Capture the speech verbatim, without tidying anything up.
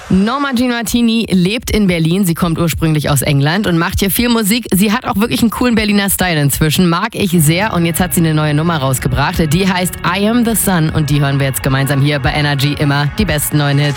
Norma Jean Martini lebt in Berlin. Sie kommt ursprünglich aus England und macht hier viel Musik. Sie hat auch wirklich einen coolen Berliner Style inzwischen. Mag ich sehr. Und jetzt hat sie eine neue Nummer rausgebracht. Die heißt I Am The Sun. Und die hören wir jetzt gemeinsam hier bei Energy. Immer die besten neuen Hits.